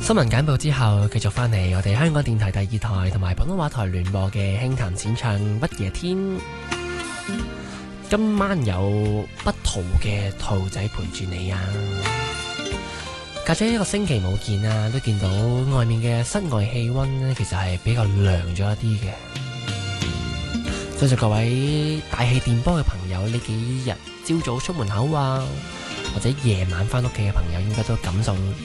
新聞簡報之後，繼續翻嚟我哋香港電台第二台同埋普通話台聯播嘅輕談淺唱不夜天。今晚有不圖嘅兔仔陪住你啊！隔咗一個星期冇見啊，都見到外面嘅室外氣溫呢，其實係比較涼咗一啲嘅。相信各位大氣電波嘅朋友，呢幾日朝早出門口啊，或者夜晚翻屋企嘅朋友，應該都感受